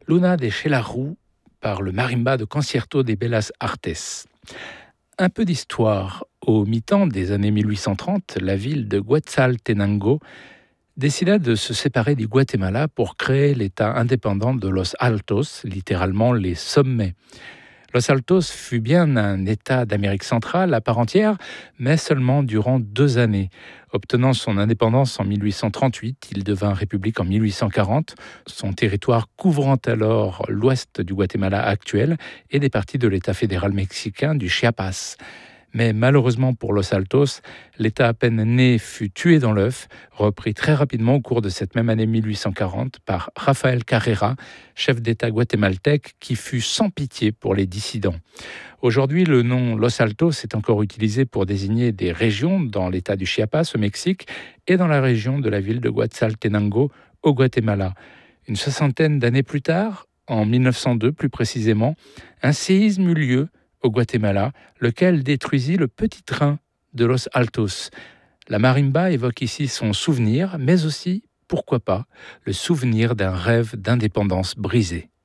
Luna de Xelajú par le marimba de Concierto de Bellas Artes. Un peu d'histoire. Au mi-temps des années 1830, la ville de Quetzaltenango décida de se séparer du Guatemala pour créer l'État indépendant de Los Altos, littéralement les sommets. Los Altos fut bien un État d'Amérique centrale à part entière, mais seulement durant 2 années. Obtenant son indépendance en 1838, il devint république en 1840, son territoire couvrant alors l'ouest du Guatemala actuel et des parties de l'État fédéral mexicain du Chiapas. Mais malheureusement pour Los Altos, l'État à peine né fut tué dans l'œuf, repris très rapidement au cours de cette même année 1840 par Rafael Carrera, chef d'État guatémaltèque qui fut sans pitié pour les dissidents. Aujourd'hui, le nom Los Altos est encore utilisé pour désigner des régions dans l'État du Chiapas au Mexique et dans la région de la ville de Quetzaltenango au Guatemala. Une soixantaine d'années plus tard, en 1902 plus précisément, un séisme eut lieu au Guatemala, lequel détruisit le petit train de Los Altos. La marimba évoque ici son souvenir, mais aussi, pourquoi pas, le souvenir d'un rêve d'indépendance brisé.